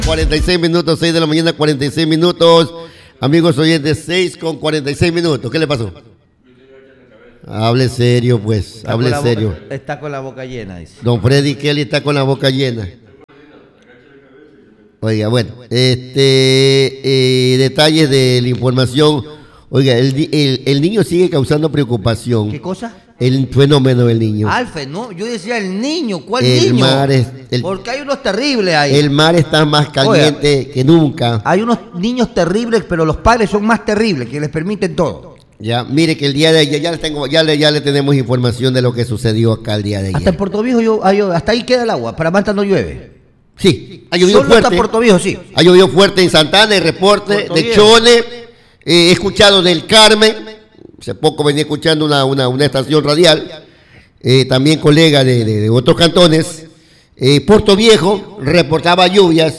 46 minutos, 6 de la mañana, 46 minutos. Amigos oyentes, 6:46. ¿Qué le pasó? Hable serio, pues. Hable serio. Está con la boca llena, dice. Don Freddy Kelly está con la boca llena. Oiga, bueno, detalles de la información. Oiga, el niño sigue causando preocupación. ¿Qué cosa? El fenómeno del niño. Alfe, no, yo decía el niño. ¿Cuál el niño? Mar es, porque hay unos terribles ahí. El mar está más caliente que nunca. Hay unos niños terribles, pero los padres son más terribles, que les permiten todo. Ya, mire que el día de ayer ya le tenemos información de lo que sucedió acá el día de ayer. Hasta en Puerto Viejo, hasta ahí queda el agua. Para Manta no llueve. Sí, ha llovido Solo fuerte. hasta Puerto Viejo, sí. Ha llovido fuerte en Santana, el reporte Puerto de Viejo. Chone. He escuchado del Carmen. Hace poco venía escuchando una estación radial. También colega de otros cantones. Puerto Viejo reportaba lluvias,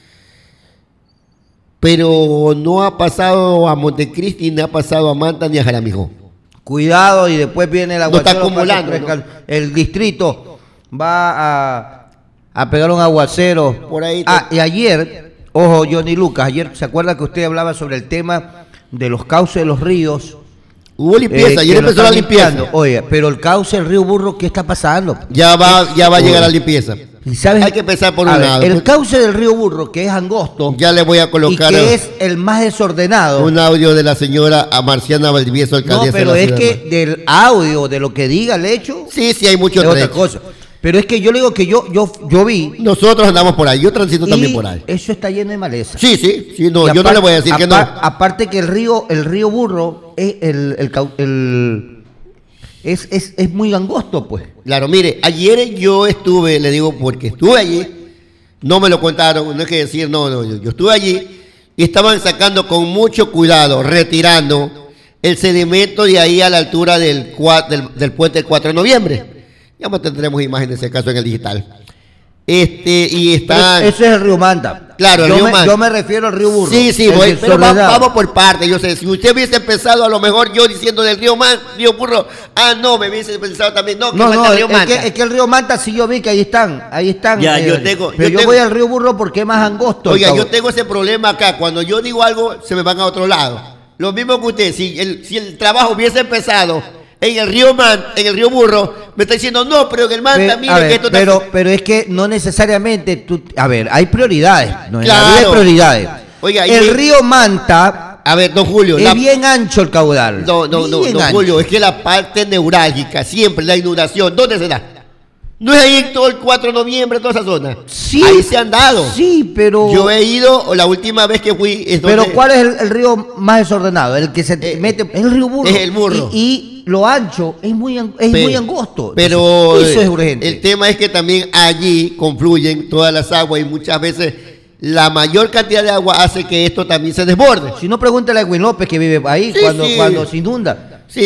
pero no ha pasado a Montecristi, ni ha pasado a Manta, ni a Jaramijó. Cuidado, y después viene el No aguacero. está acumulando, ¿no? El distrito va a pegar un aguacero. Por ahí. Y ayer, ojo, Johnny Lucas, ayer, ¿se acuerda que usted hablaba sobre el tema de los cauces de los ríos? Hubo limpieza, ayer empezó la limpieza. Oye, pero el cauce del río Burro, ¿qué está pasando? Ya va a llegar la limpieza. ¿Y sabes? Hay que empezar por un lado. El cauce del río Burro, que es angosto, Ya le voy a colocar y que es el más desordenado. un audio de la señora Marciana Valdivieso, No, alcaldesa pero de es la que ciudad. del audio, de lo que diga el hecho, Sí, hay mucho es otra trecho. cosa. Pero es que yo le digo que yo vi. Nosotros andamos por ahí, yo transito también por ahí. Eso está lleno de maleza. Sí, no, Y yo no le voy a decir que no. Aparte que el río Burro es es muy angosto, pues. Claro, mire, ayer yo estuve, le digo porque estuve allí, no me lo contaron, no es que decir, no, yo estuve allí y estaban sacando con mucho cuidado, retirando el sedimento de ahí a la altura del puente del 4 de noviembre. Ya tendremos imágenes de ese caso en el digital. Y están... Ese es el río Manta. Claro, el río Manta. Yo me refiero al río Burro. Sí, pero vamos por partes. Yo sé, si usted hubiese empezado a lo mejor yo diciendo del río Burro, no, me hubiese pensado también, no, el río Manta. Es que el río Manta sí yo vi que ahí están. Ya, pero yo voy al río Burro porque es más angosto. Oiga, yo tengo ese problema acá. Cuando yo digo algo, se me van a otro lado. Lo mismo que usted, si el trabajo hubiese empezado en el río Burro, me está diciendo, no, pero en el Manta, mire que esto está... Pero es que no necesariamente hay prioridades, no, en la Claro. vida hay prioridades. Oiga, el río Manta, a ver, don Julio, es bien ancho el caudal. No, Bien ancho. Julio, es que la parte neurálgica, siempre la inundación, ¿dónde se da? No es ahí todo el 4 de noviembre, toda esa zona. Sí, ahí se han dado. Sí, pero... Yo he ido, la última vez que fui... Pero ¿cuál es el río más desordenado? El que se mete... Es el río Burro. Es el Burro. Y lo ancho es muy angosto. Pero eso es urgente. El tema es que también allí confluyen todas las aguas y muchas veces la mayor cantidad de agua hace que esto también se desborde. Si no, pregúntale a Edwin López que vive ahí Sí, cuando se inunda. Sí.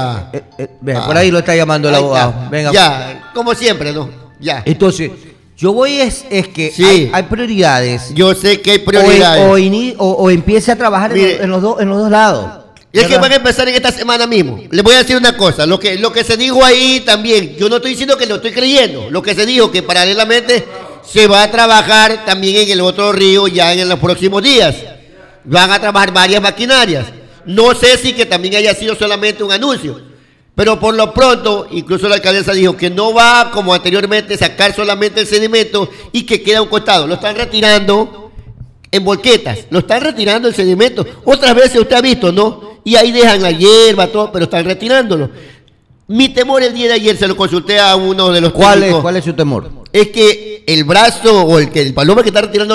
Venga, por ahí lo está llamando el abogado. Venga. Ya, como siempre, ¿no? Ya. Entonces, yo voy es que Sí. hay prioridades. Yo sé que hay prioridades. O empiece a trabajar Mire, en los dos lados. Y es que van a empezar en esta semana mismo. Les voy a decir una cosa, lo que se dijo ahí también, yo no estoy diciendo que lo estoy creyendo, lo que se dijo que paralelamente se va a trabajar también en el otro río ya en los próximos días. Van a trabajar varias maquinarias. No sé si que también haya sido solamente un anuncio, pero por lo pronto, incluso la alcaldesa dijo que no va como anteriormente sacar solamente el sedimento y que queda a un costado, lo están retirando en volquetas, lo están retirando el sedimento. Otras veces usted ha visto, ¿no? Y ahí dejan la hierba, todo, pero están retirándolo. Mi temor el día de ayer, se lo consulté a uno de los técnicos. ¿Cuál es su temor? Es que el brazo o el paloma que está retirando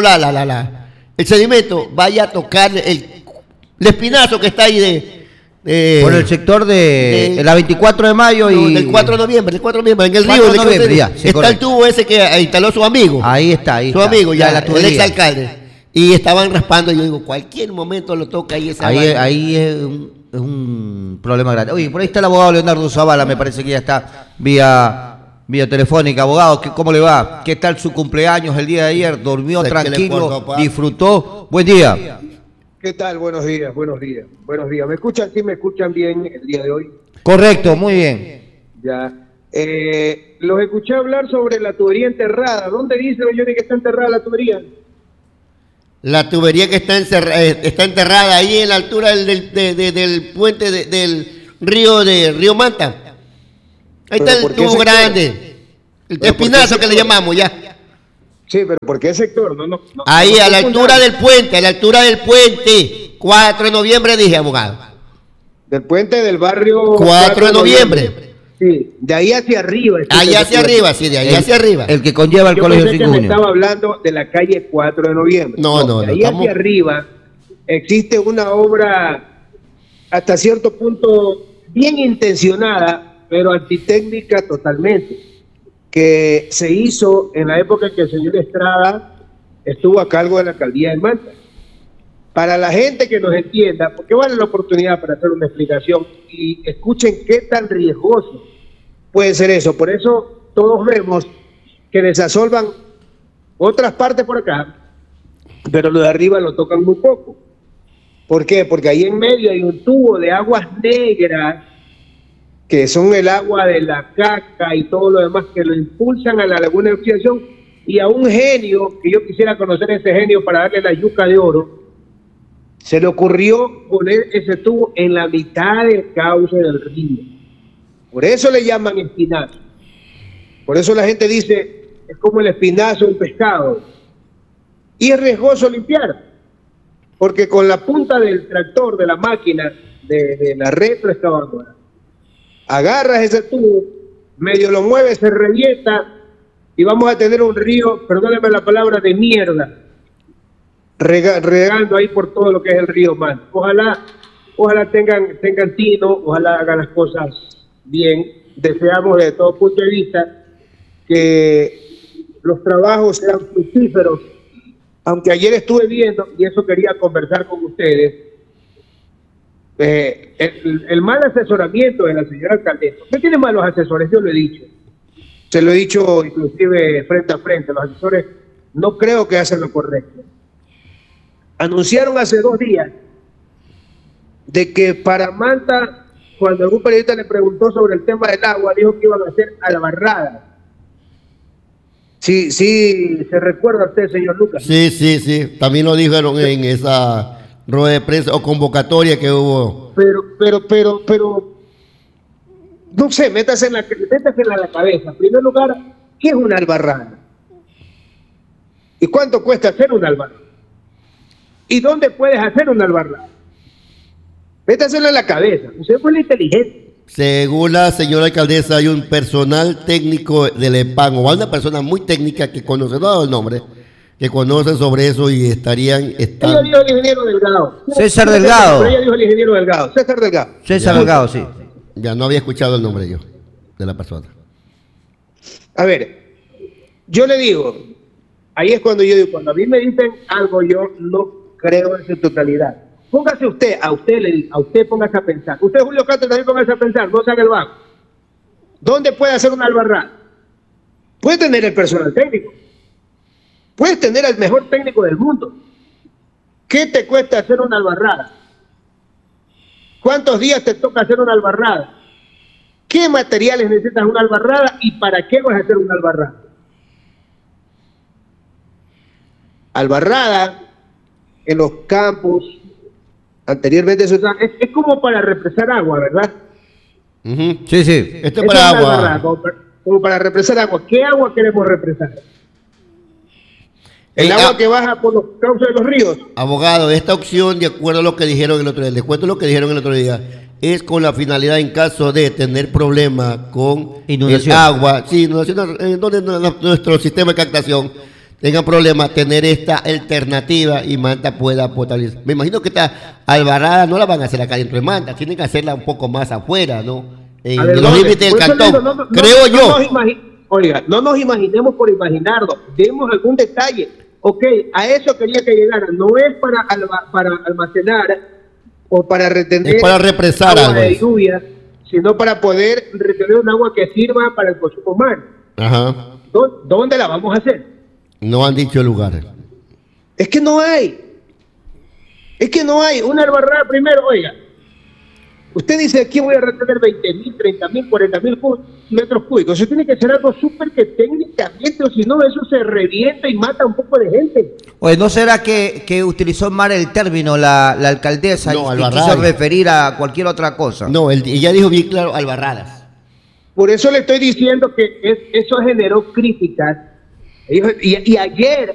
el sedimento vaya a tocar el espinazo que está ahí Por el sector de la 24 de mayo y... del 4 de noviembre, en el 4 río. de noviembre, ya, sí, está correcto. el tubo ese que instaló su amigo. Ahí está. Su amigo, ya, la el tubería. exalcalde. Y estaban raspando, y yo digo, cualquier momento lo toca ahí esa vaina. Ahí es un problema grande. Oye, por ahí está el abogado Leonardo Zavala, me parece que ya está vía telefónica. Abogado, ¿cómo le va? ¿Qué tal su cumpleaños el día de ayer? ¿Durmió tranquilo? ¿Disfrutó? Buen día. ¿Qué tal? Buenos días. ¿Me escuchan? ¿Sí me escuchan bien el día de hoy? Correcto, muy bien. Ya. Los escuché hablar sobre la tubería enterrada. ¿Dónde dice, Johnny, que está enterrada la tubería? La tubería que está, está enterrada ahí en la altura del puente del río Manta. Ahí está el tubo grande. El espinazo que le llamamos ya. Sí, pero ¿por qué sector? Ahí, a la altura del puente, 4 de noviembre, dije, abogado. Del puente del barrio 4 de noviembre. Sí, de ahí hacia arriba. Ahí hacia arriba, sí, de ahí hacia arriba. El que conlleva el colegio Sin Junio. Estaba hablando de la calle 4 de noviembre. No. De ahí hacia arriba existe una obra hasta cierto punto bien intencionada, pero antitécnica totalmente, que se hizo en la época en que el señor Estrada estuvo a cargo de la alcaldía de Manta. Para la gente que nos entienda, porque vale la oportunidad para hacer una explicación y escuchen qué tan riesgoso puede ser eso. Por eso todos vemos que desasolvan otras partes por acá, pero lo de arriba lo tocan muy poco. ¿Por qué? Porque ahí en medio hay un tubo de aguas negras, que son el agua de la caca y todo lo demás, que lo impulsan a la laguna de oxidación, y a un genio, que yo quisiera conocer ese genio para darle la yuca de oro, se le ocurrió poner ese tubo en la mitad del cauce del río. Por eso le llaman espinazo. Por eso la gente dice, es como el espinazo del pescado. Y es riesgoso limpiar, porque con la punta del tractor, de la máquina, de la retroexcavadora, agarras ese tubo, medio lo mueves, se revienta, y vamos a tener un río, perdónenme la palabra, de mierda, regando ahí por todo lo que es el río Manta. Ojalá tengan tino, ojalá hagan las cosas bien. Deseamos desde todo punto de vista que los trabajos sean fructíferos, aunque ayer estuve viendo, y eso quería conversar con ustedes, el mal asesoramiento de la señora alcaldesa. Usted tiene malos asesores, yo lo he dicho. Se lo he dicho inclusive frente a frente. Los asesores no creo que hacen lo correcto. Anunciaron hace 2 días de que para Manta, cuando algún periodista le preguntó sobre el tema del agua, dijo que iban a hacer albarradas. Sí, se recuerda usted, señor Lucas. Sí. También lo dijeron en esa rueda de prensa o convocatoria que hubo. Pero, no sé, métase en la cabeza. En primer lugar, ¿qué es una albarrada? ¿Y cuánto cuesta hacer una albarrada? ¿Y dónde puedes hacer una albarrada? Métaselo en la cabeza. Usted fue inteligente. Según la señora alcaldesa, hay un personal técnico del EPAN, o una persona muy técnica que conoce, no ha dado el nombre, que conoce sobre eso y estarían... Ella dijo el ingeniero Delgado. César Delgado. Pero ella dijo el ingeniero Delgado. César Delgado, sí. Ya no había escuchado el nombre yo, de la persona. A ver, yo le digo, ahí es cuando yo digo, cuando a mí me dicen algo, yo no creo en su totalidad. Póngase usted, a usted póngase a pensar. Usted, Julio Castro, también póngase a pensar, no se haga el vago. ¿Dónde puede hacer una albarrada? Puede tener el personal técnico. Puedes tener al mejor técnico del mundo. ¿Qué te cuesta hacer una albarrada? ¿Cuántos días te toca hacer una albarrada? ¿Qué materiales necesitas una albarrada y para qué vas a hacer una albarrada? Albarrada en los campos, anteriormente eso es como para represar agua, ¿verdad? Sí. Esto es para agua. Albarrada, como para represar agua. ¿Qué agua queremos represar? El agua que baja por los cauces de los ríos. Abogado, esta opción, de acuerdo a lo que dijeron el otro día, les cuento lo que dijeron el otro día, es con la finalidad en caso de tener problemas con el agua, sí, donde nuestro sistema de captación tenga problemas, tener esta alternativa y Manta pueda potabilizar. Me imagino que esta albarrada no la van a hacer acá dentro de Manta, tienen que hacerla un poco más afuera, ¿no? En los límites del cantón, creo yo. Oiga, no nos imaginemos por imaginarlo, demos algún detalle. Ok, a eso quería que llegara, no es para almacenar o para retener, es para represar agua algo de lluvia, sino para poder retener un agua que sirva para el consumo humano. Ajá. ¿Dónde la vamos a hacer? No han dicho el lugar. Es que no hay una albarrada primero, oiga. Usted dice, aquí voy a retener 20.000, 30.000, 40.000 metros cúbicos. Eso tiene que ser algo súper que técnicamente, o si no, eso se revienta y mata a un poco de gente. Oye, ¿no será que utilizó mal el término la alcaldesa y quiso referir a cualquier otra cosa? No, ella dijo bien claro Albarradas. Por eso le estoy diciendo que eso generó críticas. Y ayer